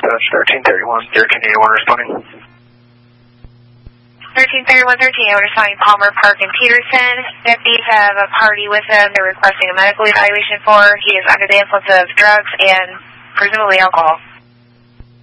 1331, 1381 responding. 1331, 1381 responding Palmer Park in Peterson. Deputies have a party with him they're requesting a medical evaluation for. He is under the influence of drugs and presumably alcohol.